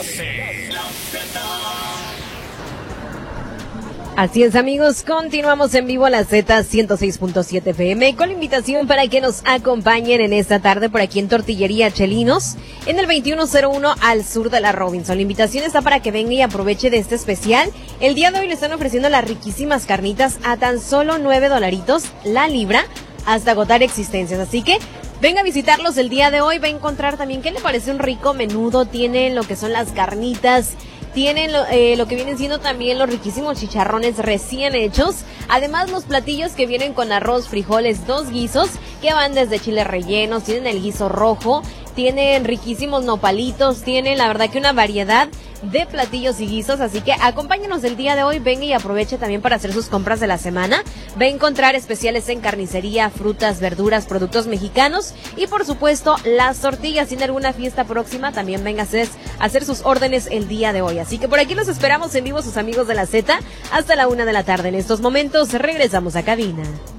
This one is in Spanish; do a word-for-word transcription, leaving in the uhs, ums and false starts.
doce. La Z. Así es, amigos, continuamos en vivo a la Z ciento seis punto siete F M con la invitación para que nos acompañen en esta tarde por aquí en Tortillería Chelinos, en el veintiuno cero uno al sur de la Robinson. La invitación está para que venga y aproveche de este especial. El día de hoy le están ofreciendo las riquísimas carnitas a tan solo nueve dolaritos la libra hasta agotar existencias, así que venga a visitarlos el día de hoy. Va a encontrar también qué le parece un rico menudo, tienen lo que son las carnitas, tienen lo, eh, lo que vienen siendo también los riquísimos chicharrones recién hechos. Además, los platillos que vienen con arroz, frijoles, dos guisos que van desde chiles rellenos, tienen el guiso rojo, tienen riquísimos nopalitos, tienen la verdad que una variedad de platillos y guisos, así que acompáñenos el día de hoy, venga y aproveche también para hacer sus compras de la semana. Va a encontrar especiales en carnicería, frutas, verduras, productos mexicanos y por supuesto las tortillas. ¿Tiene alguna fiesta próxima? También venga a hacer, a hacer sus órdenes el día de hoy, así que por aquí los esperamos en vivo sus amigos de la Z hasta la una de la tarde. En estos momentos regresamos a cabina.